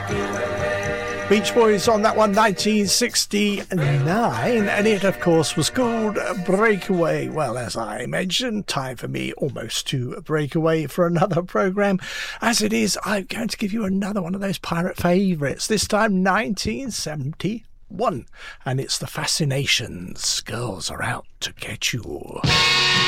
Beach Boys on that one, 1969, and it of course was called Breakaway. Well, as I mentioned, time for me almost to break away for another programme. As it is, I'm going to give you another one of those pirate favourites, this time 1971, and it's The Fascinations. Girls Are Out to Get You.